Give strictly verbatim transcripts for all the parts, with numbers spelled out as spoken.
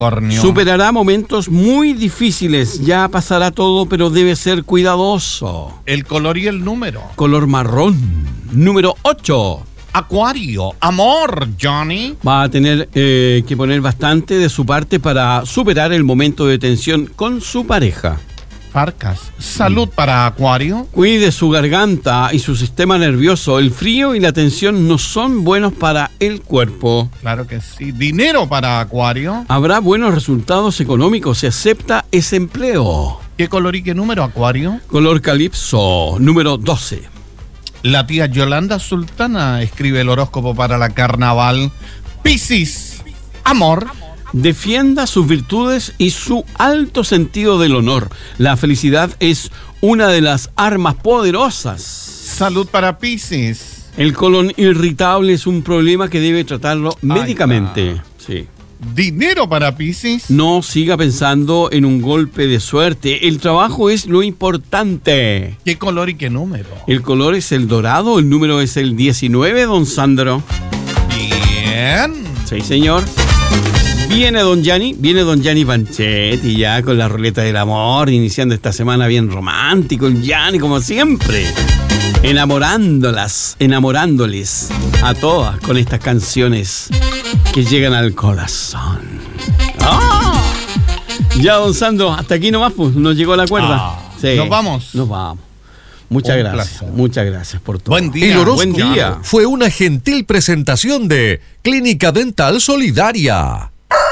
Superará momentos muy difíciles. Ya pasará todo, pero debe ser cuidadoso. El color y el número. Color marrón. Número ocho. Acuario. Amor, Johnny. Va a tener eh, que poner bastante de su parte para superar el momento de tensión con su pareja. Farcas. Salud para Acuario. Cuide su garganta y su sistema nervioso. El frío y la tensión no son buenos para el cuerpo. Claro que sí. Dinero para Acuario. Habrá buenos resultados económicos. Se acepta ese empleo. ¿Qué color y qué número, Acuario? Color calipso, número doce. La tía Yolanda Sultana escribe el horóscopo para la carnaval. Piscis. Amor. Defienda sus virtudes y su alto sentido del honor. La felicidad es una de las armas poderosas. Salud para Piscis. El colon irritable es un problema que debe tratarlo médicamente. Ay, sí. Dinero para Piscis. No siga pensando en un golpe de suerte. El trabajo es lo importante. ¿Qué color y qué número? El color es el dorado, el número es el diecinueve, don Sandro. Bien. Sí, señor. Viene don Gianni, viene don Gianni Panchetti ya con la ruleta del amor, iniciando esta semana bien romántico, el Gianni como siempre, enamorándolas, enamorándoles a todas con estas canciones que llegan al corazón. ¡Oh! Ya, don Sandro, hasta aquí nomás, pues, nos llegó la cuerda. Ah, sí, nos vamos. Nos vamos. Muchas Un gracias, placer. muchas gracias por todo. Buen día. El horóscopo Buen día. fue una gentil presentación de Clínica Dental Solidaria.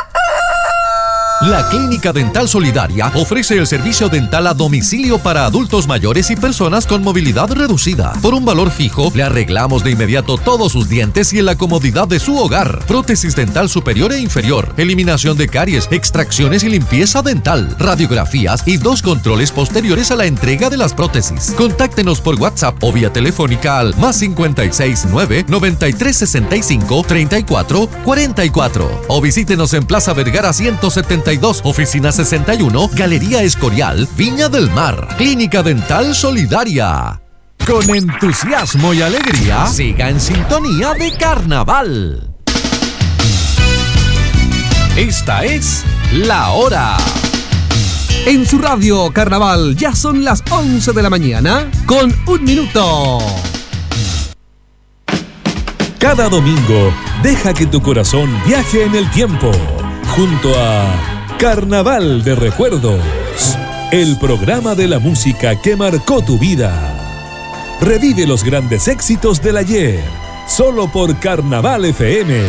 La Clínica Dental Solidaria ofrece el servicio dental a domicilio para adultos mayores y personas con movilidad reducida. Por un valor fijo, le arreglamos de inmediato todos sus dientes y en la comodidad de su hogar. Prótesis dental superior e inferior, eliminación de caries, extracciones y limpieza dental, radiografías y dos controles posteriores a la entrega de las prótesis. Contáctenos por WhatsApp o vía telefónica al más cinco seis nueve, noventa y tres sesenta y cinco, treinta y cuatro cuarenta y cuatro o visítenos en Plaza Vergara ciento setenta y dos, Oficina sesenta y uno, Galería Escorial, Viña del Mar. Clínica Dental Solidaria. Con entusiasmo y alegría, siga en sintonía de Carnaval. Esta es La Hora. En su radio Carnaval ya son las once de la mañana con un minuto. Cada domingo, deja que tu corazón viaje en el tiempo, junto a Carnaval de Recuerdos, el programa de la música que marcó tu vida. Revive los grandes éxitos del ayer, solo por Carnaval F M.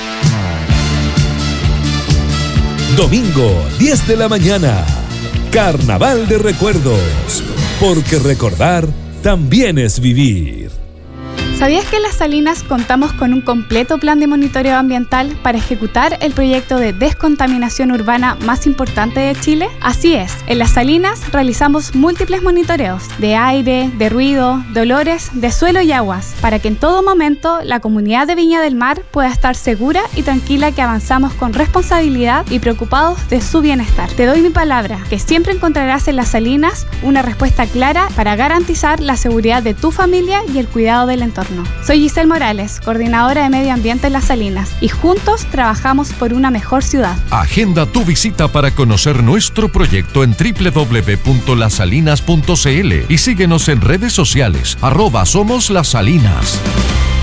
Domingo, diez de la mañana, Carnaval de Recuerdos, porque recordar también es vivir. ¿Sabías que en Las Salinas contamos con un completo plan de monitoreo ambiental para ejecutar el proyecto de descontaminación urbana más importante de Chile? Así es, en Las Salinas realizamos múltiples monitoreos de aire, de ruido, de olores, de suelo y aguas, para que en todo momento la comunidad de Viña del Mar pueda estar segura y tranquila que avanzamos con responsabilidad y preocupados de su bienestar. Te doy mi palabra, que siempre encontrarás en Las Salinas una respuesta clara para garantizar la seguridad de tu familia y el cuidado del entorno. Soy Giselle Morales, coordinadora de Medio Ambiente en Las Salinas, y juntos trabajamos por una mejor ciudad. Agenda tu visita para conocer nuestro proyecto en doble u doble u doble u punto las salinas punto c l y síguenos en redes sociales, arroba Somos Las Salinas.